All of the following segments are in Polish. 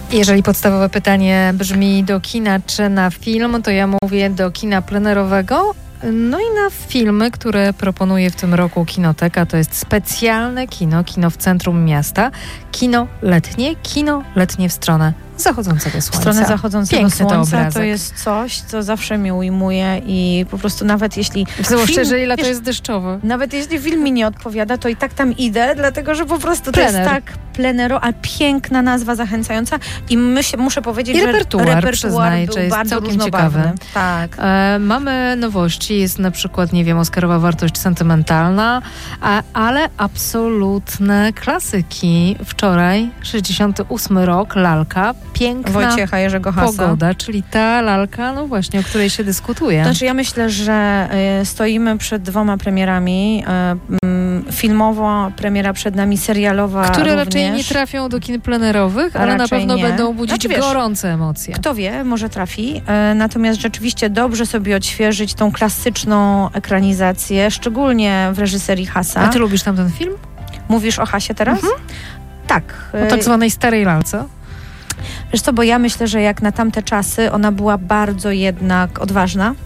Jeżeli podstawowe pytanie brzmi do kina czy na film, to ja mówię do kina plenerowego. No i na filmy, które proponuje w tym roku Kinoteka, to jest specjalne kino w centrum miasta. Kino letnie w stronę zachodzącego słońca. W stronę zachodzącego Piękny słońca to jest coś, co zawsze mnie ujmuje i po prostu nawet jeśli zwłaszcza, jeżeli lato jest deszczowe. Nawet jeśli film mi nie odpowiada, to i tak tam idę, dlatego że po prostu to jest tak plenero, a piękna nazwa, zachęcająca i muszę powiedzieć, że repertuar był bardzo różnobarwny. Ciekawy. Tak. Mamy nowości, jest na przykład, nie wiem, Oscarowa wartość sentymentalna, ale absolutne klasyki. Wczoraj, 68 rok, Lalka, piękna Wojciecha Jerzego Hasa. Pogoda, czyli ta lalka, no właśnie, o której się dyskutuje. Znaczy ja myślę, że stoimy przed 2 premierami. Filmowa premiera przed nami, serialowa które również. Raczej nie trafią do kin plenerowych, ale na pewno będą budzić gorące emocje. Kto wie, może trafi. Natomiast rzeczywiście dobrze sobie odświeżyć tą klasyczną ekranizację, szczególnie w reżyserii Hasa. A ty lubisz tam ten film? Mówisz o Hasie teraz? Tak. O tak zwanej starej lalce? Wiesz co, bo ja myślę, że jak na tamte czasy ona była bardzo jednak odważna.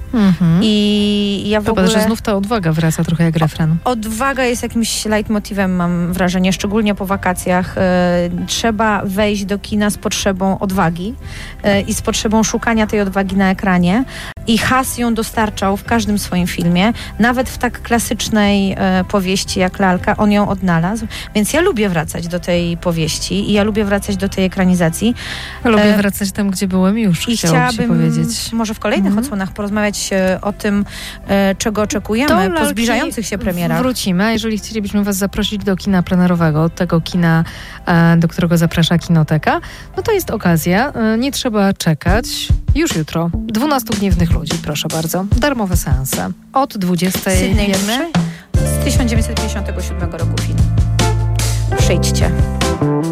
I ja w ogóle... że znów ta odwaga wraca trochę jak refren. Odwaga jest jakimś leitmotywem, mam wrażenie, szczególnie po wakacjach. Trzeba wejść do kina z potrzebą odwagi i z potrzebą szukania tej odwagi na ekranie. I Has ją dostarczał w każdym swoim filmie. Nawet w tak klasycznej powieści jak Lalka, on ją odnalazł. Więc ja lubię wracać do tej powieści i ja lubię wracać do tej ekranizacji. Lubię wracać tam, gdzie byłem już, chciałabym powiedzieć. Może w kolejnych odsłonach porozmawiać o tym, czego oczekujemy po zbliżających się premierach. Wrócimy, a jeżeli chcielibyśmy was zaprosić do kina plenerowego, tego kina, do którego zaprasza Kinoteka, no to jest okazja, nie trzeba czekać. Już jutro, 12 gniewnych ludzi, proszę bardzo. Darmowe seanse. Od 20:00. Sydney z 1957 roku film. Przyjdźcie.